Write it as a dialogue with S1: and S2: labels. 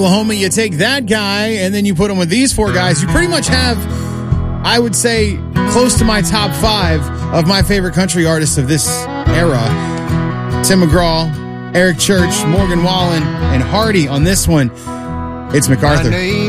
S1: Oklahoma, you take that guy and then you put him with these four guys. You pretty much have, I would say, close to my top 5 of my favorite country artists of this era. Tim McGraw, Eric Church, Morgan Wallen, and Hardy on this one. It's MacArthur.